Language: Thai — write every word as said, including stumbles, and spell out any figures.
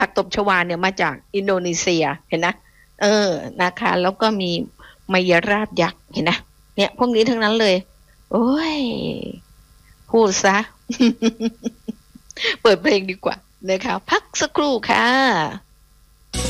ผักตบชวาเนี่ยมาจากอินโดนีเซียเห็นนะเออนะคะแล้วก็มีมายราบยักษ์เห็นนะเนี่ยพวกนี้ทั้งนั้นเลยโอ้ยพูดซะ เปิดเพลงดีกว่านะคะพักสักครู่ค่ะ